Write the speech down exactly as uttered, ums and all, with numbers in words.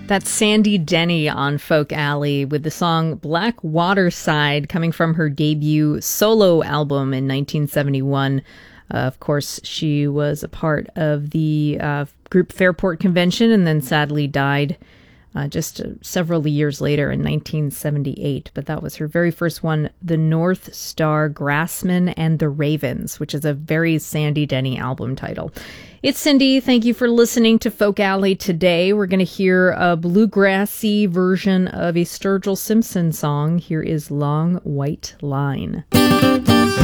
That's Sandy Denny on Folk Alley with the song Black Waterside, coming from her debut solo album in nineteen seventy-one. Uh, of course, she was a part of the uh, group Fairport Convention and then sadly died uh, just uh, several years later in nineteen seventy-eight. But that was her very first one, The North Star Grassmen and the Ravens, which is a very Sandy Denny album title. It's Cindy. Thank you for listening to Folk Alley today. We're going to hear a bluegrassy version of a Sturgill Simpson song. Here is Long White Line.